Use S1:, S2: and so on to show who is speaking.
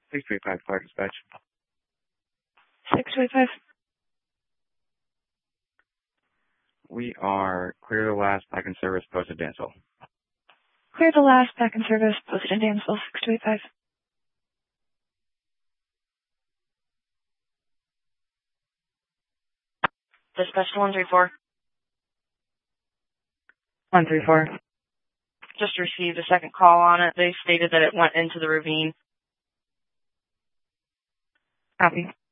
S1: 635 Clark Dispatch.
S2: 635.
S1: We are clear the last back in service posted Danceville.
S2: Clear the last back in service posted in Dansville. 625.
S3: Dispatch to 134.
S2: 134.
S3: Just received a second call on it. They stated that it went into the ravine.
S2: Copy.